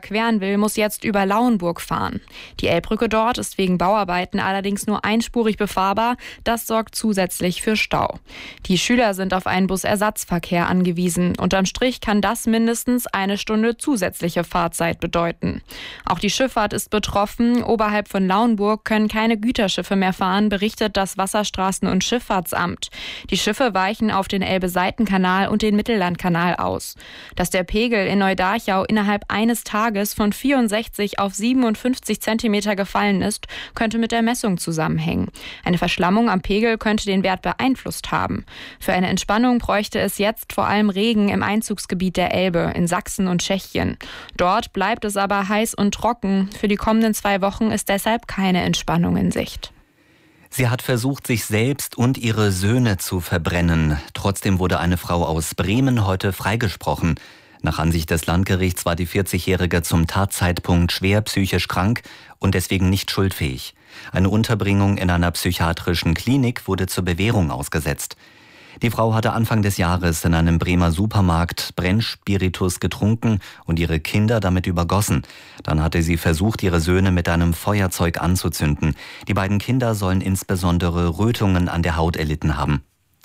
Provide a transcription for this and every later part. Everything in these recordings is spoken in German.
überqueren will, muss jetzt über Lauenburg fahren. Die Elbbrücke dort ist wegen Bauarbeiten allerdings nur einspurig befahrbar. Das sorgt zusätzlich für Stau. Die Schüler sind auf einen Busersatzverkehr angewiesen. Unterm Strich kann das mindestens eine Stunde zusätzliche Fahrzeit bedeuten. Auch die Schifffahrt ist betroffen. Oberhalb von Lauenburg können keine Güterschiffe mehr fahren, berichtet das Wasserstraßen- und Schifffahrtsamt. Die Schiffe weichen auf den Elbe-Seitenkanal und den Mittellandkanal aus. Dass der Pegel in Neudarchau innerhalb eines Tages von 64 auf 57 Zentimeter gefallen ist, könnte mit der Messung zusammenhängen. Eine Verschlammung am Pegel könnte den Wert beeinflusst haben. Für eine Entspannung bräuchte es jetzt vor allem Regen im Einzugsgebiet der Elbe, in Sachsen und Tschechien. Dort bleibt es aber heiß und trocken. Für die kommenden 2 Wochen ist deshalb keine Entspannung in Sicht. Sie hat versucht, sich selbst und ihre Söhne zu verbrennen. Trotzdem wurde eine Frau aus Bremen heute freigesprochen. Nach Ansicht des Landgerichts war die 40-Jährige zum Tatzeitpunkt schwer psychisch krank und deswegen nicht schuldfähig. Eine Unterbringung in einer psychiatrischen Klinik wurde zur Bewährung ausgesetzt. Die Frau hatte Anfang des Jahres in einem Bremer Supermarkt Brennspiritus getrunken und ihre Kinder damit übergossen. Dann hatte sie versucht, ihre Söhne mit einem Feuerzeug anzuzünden. Die beiden Kinder sollen insbesondere Rötungen an der Haut erlitten haben.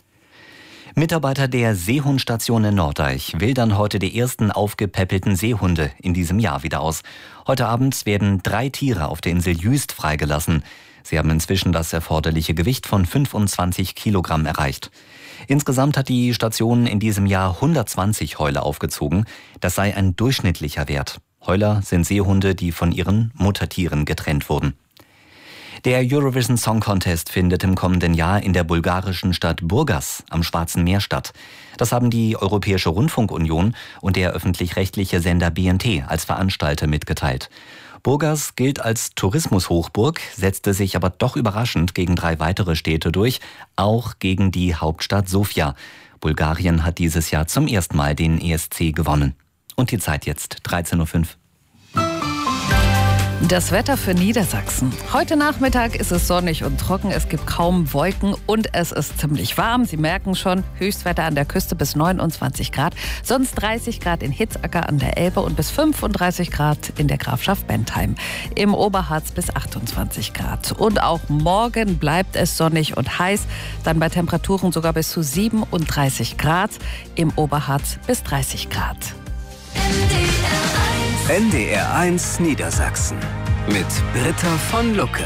Mitarbeiter der Seehundstation in Norddeich wildern heute die ersten aufgepäppelten Seehunde in diesem Jahr wieder aus. Heute Abend werden 3 Tiere auf der Insel Jüst freigelassen. Sie haben inzwischen das erforderliche Gewicht von 25 Kilogramm erreicht. Insgesamt hat die Station in diesem Jahr 120 Heuler aufgezogen. Das sei ein durchschnittlicher Wert. Heuler sind Seehunde, die von ihren Muttertieren getrennt wurden. Der Eurovision Song Contest findet im kommenden Jahr in der bulgarischen Stadt Burgas am Schwarzen Meer statt. Das haben die Europäische Rundfunkunion und der öffentlich-rechtliche Sender BNT als Veranstalter mitgeteilt. Burgas gilt als Tourismushochburg, setzte sich aber doch überraschend gegen 3 weitere Städte durch, auch gegen die Hauptstadt Sofia. Bulgarien hat dieses Jahr zum ersten Mal den ESC gewonnen. Und die Zeit jetzt 13:05 Uhr. Das Wetter für Niedersachsen. Heute Nachmittag ist es sonnig und trocken, es gibt kaum Wolken und es ist ziemlich warm. Sie merken schon, Höchstwetter an der Küste bis 29 Grad, sonst 30 Grad in Hitzacker an der Elbe und bis 35 Grad in der Grafschaft Bentheim. Im Oberharz bis 28 Grad. Und auch morgen bleibt es sonnig und heiß, dann bei Temperaturen sogar bis zu 37 Grad, im Oberharz bis 30 Grad. NDR 1 Niedersachsen mit Britta von Lucke.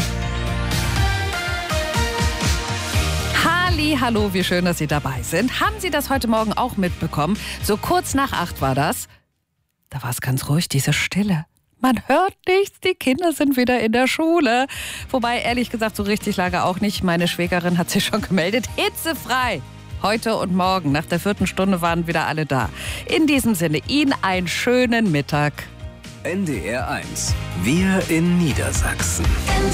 Hallo, wie schön, dass Sie dabei sind. Haben Sie das heute Morgen auch mitbekommen? So kurz nach 8 war das. Da war es ganz ruhig, diese Stille. Man hört nichts, die Kinder sind wieder in der Schule. Wobei, ehrlich gesagt, so richtig lange auch nicht. Meine Schwägerin hat sich schon gemeldet. Hitzefrei! Heute und morgen, nach der 4. Stunde, waren wieder alle da. In diesem Sinne, Ihnen einen schönen Mittag. NDR 1. Wir in Niedersachsen.